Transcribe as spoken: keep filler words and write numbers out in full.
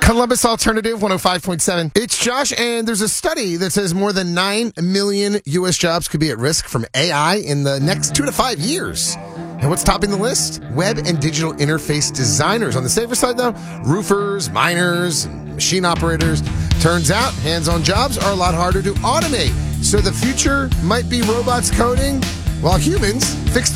Columbus Alternative one oh five point seven. It's Josh, and there's a study that says more than nine million U S jobs could be at risk from A I in the next two to five years. And what's topping the list? Web and digital interface designers. On the safer side, though, roofers, miners, and machine operators. Turns out hands-on jobs are a lot harder to automate. So the future might be robots coding while humans fix